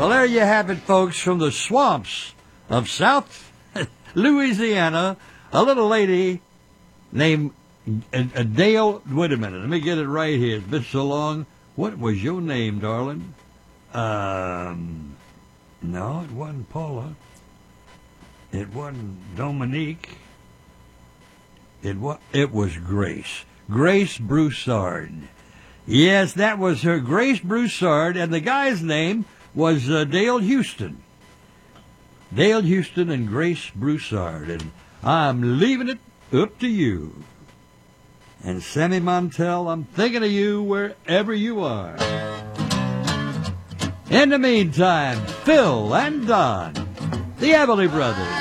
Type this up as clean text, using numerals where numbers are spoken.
Well, there you have it, folks, from the swamps of South Louisiana, a little lady named Dale. Wait a minute, let me get it right here. It's been so long. What was your name, darling? No, it wasn't Paula. It wasn't Dominique. It was Grace. Grace Broussard. Yes, that was her, Grace Broussard, and the guy's name was Dale Houston. Dale Houston and Grace Broussard, and I'm leaving it up to you. And Sammy Montel, I'm thinking of you wherever you are. In the meantime, Phil and Don, the Everly Brothers.